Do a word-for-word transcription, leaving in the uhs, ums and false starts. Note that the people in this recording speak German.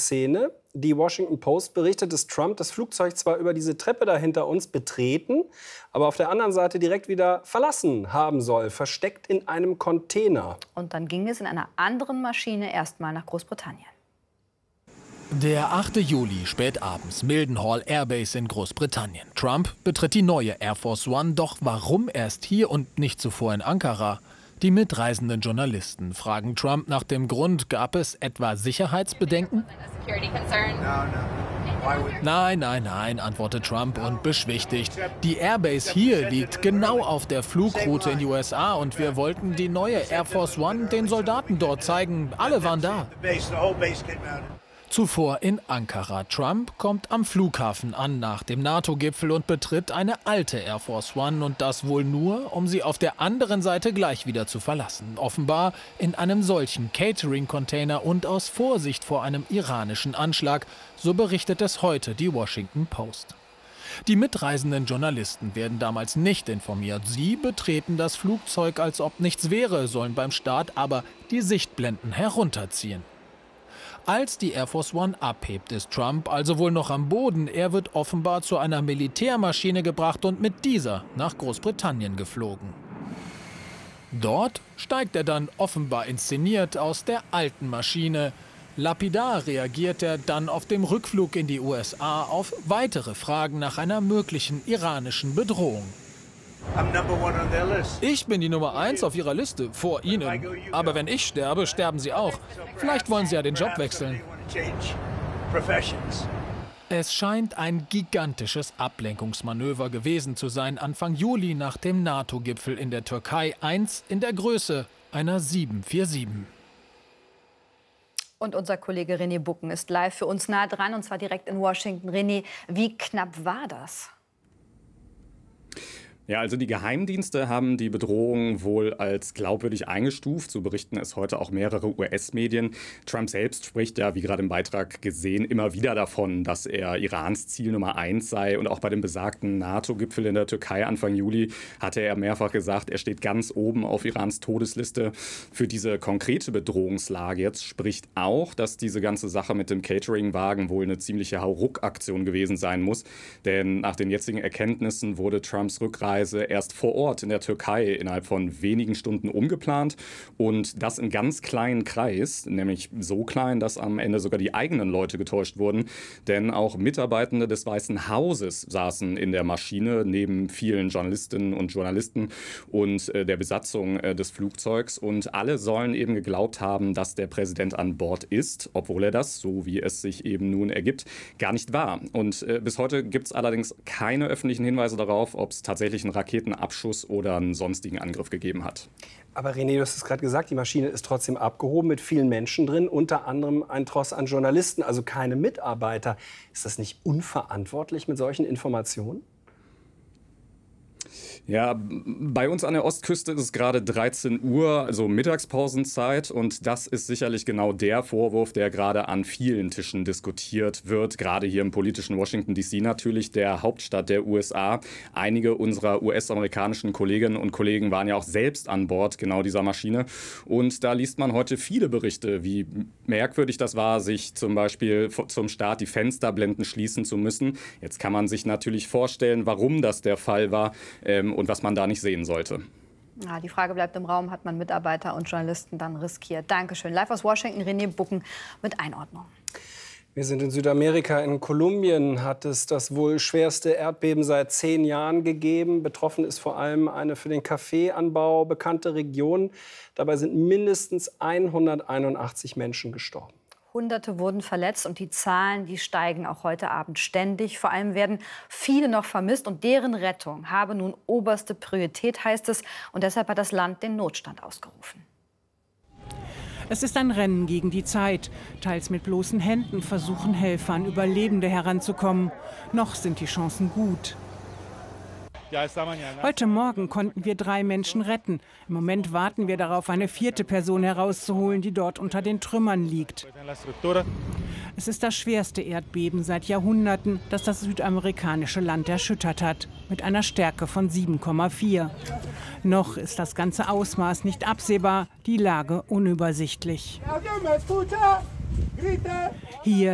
Szene. Die Washington Post berichtet, dass Trump das Flugzeug zwar über diese Treppe da hinter uns betreten, aber auf der anderen Seite direkt wieder verlassen haben soll, versteckt in einem Container. Und dann ging es in einer anderen Maschine erstmal nach Großbritannien. Der achte Juli, spät abends, Mildenhall Air Base in Großbritannien. Trump betritt die neue Air Force One, doch warum erst hier und nicht zuvor in Ankara? Die mitreisenden Journalisten fragen Trump nach dem Grund. Gab es etwa Sicherheitsbedenken? Nein, nein, nein, antwortet Trump und beschwichtigt. Die Airbase hier liegt genau auf der Flugroute in die U S A und wir wollten die neue Air Force One den Soldaten dort zeigen. Alle waren da. Zuvor in Ankara. Trump kommt am Flughafen an nach dem NATO-Gipfel und betritt eine alte Air Force One. Und das wohl nur, um sie auf der anderen Seite gleich wieder zu verlassen. Offenbar in einem solchen Catering-Container und aus Vorsicht vor einem iranischen Anschlag. So berichtet es heute die Washington Post. Die mitreisenden Journalisten werden damals nicht informiert. Sie betreten das Flugzeug, als ob nichts wäre, sollen beim Start aber die Sichtblenden herunterziehen. Als die Air Force One abhebt, ist Trump also wohl noch am Boden. Er wird offenbar zu einer Militärmaschine gebracht und mit dieser nach Großbritannien geflogen. Dort steigt er dann offenbar inszeniert aus der alten Maschine. Lapidar reagiert er dann auf dem Rückflug in die U S A auf weitere Fragen nach einer möglichen iranischen Bedrohung. Ich bin die Nummer eins auf Ihrer Liste, vor Ihnen. Aber wenn ich sterbe, sterben Sie auch. Vielleicht wollen Sie ja den Job wechseln. Es scheint ein gigantisches Ablenkungsmanöver gewesen zu sein, Anfang Juli nach dem NATO-Gipfel in der Türkei. Eins in der Größe einer sieben vier sieben. Und unser Kollege René Bucken ist live für uns nah dran, und zwar direkt in Washington. René, wie knapp war das? Ja, also die Geheimdienste haben die Bedrohung wohl als glaubwürdig eingestuft. So berichten es heute auch mehrere U S-Medien. Trump selbst spricht ja, wie gerade im Beitrag gesehen, immer wieder davon, dass er Irans Ziel Nummer eins sei. Und auch bei dem besagten NATO-Gipfel in der Türkei Anfang Juli hatte er mehrfach gesagt, er steht ganz oben auf Irans Todesliste. Für diese konkrete Bedrohungslage jetzt spricht auch, dass diese ganze Sache mit dem Catering-Wagen wohl eine ziemliche Hauruck-Aktion gewesen sein muss. Denn nach den jetzigen Erkenntnissen wurde Trumps Rückreise erst vor Ort in der Türkei innerhalb von wenigen Stunden umgeplant und das im ganz kleinen Kreis, nämlich so klein, dass am Ende sogar die eigenen Leute getäuscht wurden, denn auch Mitarbeitende des Weißen Hauses saßen in der Maschine neben vielen Journalistinnen und Journalisten und äh, der Besatzung äh, des Flugzeugs und alle sollen eben geglaubt haben, dass der Präsident an Bord ist, obwohl er das, so wie es sich eben nun ergibt, gar nicht war. Und äh, bis heute gibt es allerdings keine öffentlichen Hinweise darauf, ob es tatsächlich einen Raketenabschuss oder einen sonstigen Angriff gegeben hat. Aber René, du hast es gerade gesagt, die Maschine ist trotzdem abgehoben mit vielen Menschen drin, unter anderem ein Tross an Journalisten, also keine Mitarbeiter. Ist das nicht unverantwortlich mit solchen Informationen? Ja, bei uns an der Ostküste ist es gerade dreizehn Uhr, also Mittagspausenzeit. Und das ist sicherlich genau der Vorwurf, der gerade an vielen Tischen diskutiert wird. Gerade hier im politischen Washington D C natürlich, der Hauptstadt der U S A. Einige unserer U S-amerikanischen Kolleginnen und Kollegen waren ja auch selbst an Bord genau dieser Maschine. Und da liest man heute viele Berichte, wie merkwürdig das war, sich zum Beispiel zum Start die Fensterblenden schließen zu müssen. Jetzt kann man sich natürlich vorstellen, warum das der Fall war. Ähm, und was man da nicht sehen sollte. Ja, die Frage bleibt im Raum, hat man Mitarbeiter und Journalisten dann riskiert? Dankeschön. Live aus Washington, René Bucken mit Einordnung. Wir sind in Südamerika. In Kolumbien hat es das wohl schwerste Erdbeben seit zehn Jahren gegeben. Betroffen ist vor allem eine für den Kaffeeanbau bekannte Region. Dabei sind mindestens hunderteinundachtzig Menschen gestorben. Hunderte wurden verletzt und die Zahlen, die steigen auch heute Abend ständig. Vor allem werden viele noch vermisst und deren Rettung habe nun oberste Priorität, heißt es. Und deshalb hat das Land den Notstand ausgerufen. Es ist ein Rennen gegen die Zeit. Teils mit bloßen Händen versuchen Helfer an Überlebende heranzukommen. Noch sind die Chancen gut. Heute Morgen konnten wir drei Menschen retten. Im Moment warten wir darauf, eine vierte Person herauszuholen, die dort unter den Trümmern liegt. Es ist das schwerste Erdbeben seit Jahrhunderten, das das südamerikanische Land erschüttert hat, mit einer Stärke von sieben Komma vier. Noch ist das ganze Ausmaß nicht absehbar, die Lage unübersichtlich. Hier